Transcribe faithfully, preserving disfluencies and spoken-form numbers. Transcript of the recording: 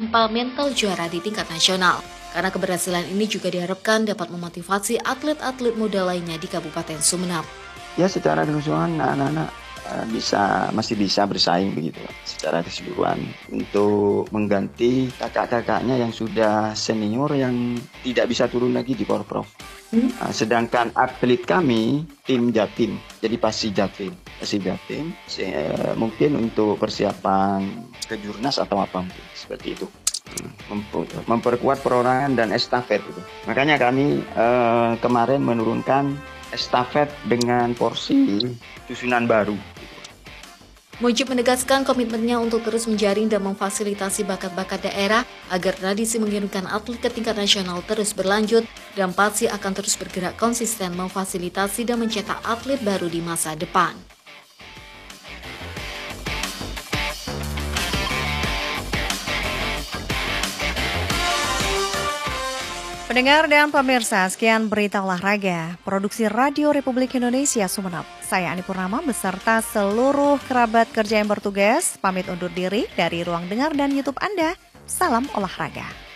tanpa mental juara di tingkat nasional. Karena keberhasilan ini juga diharapkan dapat memotivasi atlet-atlet muda lainnya di Kabupaten Sumeneb. Ya, secara keseluruhan anak-anak bisa masih bisa bersaing begitu secara keseluruhan untuk mengganti kakak-kakaknya yang sudah senior yang tidak bisa turun lagi di Porprov. Hmm? Sedangkan atlet kami tim Jatim, jadi pasti Jatim, pasti Jatim, mungkin untuk persiapan ke Jurnas atau apa mungkin seperti itu. Memperkuat perorangan dan estafet itu. Makanya kami eh, kemarin menurunkan estafet dengan porsi susunan baru. Mujib menegaskan komitmennya untuk terus menjaring dan memfasilitasi bakat-bakat daerah agar tradisi mengirimkan atlet ke tingkat nasional terus berlanjut dan pasti akan terus bergerak konsisten memfasilitasi dan mencetak atlet baru di masa depan. Pendengar dan pemirsa, sekian berita olahraga Produksi Radio Republik Indonesia Sumeneb. Saya Ani Purnama beserta seluruh kerabat kerja yang bertugas pamit undur diri dari ruang dengar dan YouTube Anda. Salam olahraga.